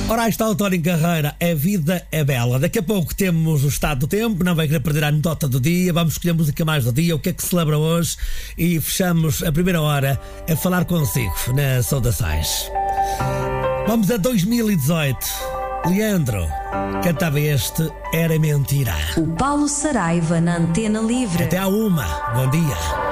Ora, aí está o Tony Carreira, a vida é bela. Daqui a pouco temos o estado do tempo, não vai querer perder a anedota do dia, vamos escolher a música mais do dia, o que é que se celebra hoje, e fechamos a primeira hora a falar consigo na Saudações. Vamos a 2018. Leandro cantava este Era Mentira. O Paulo Saraiva na Antena Livre. Até à 1. Bom dia.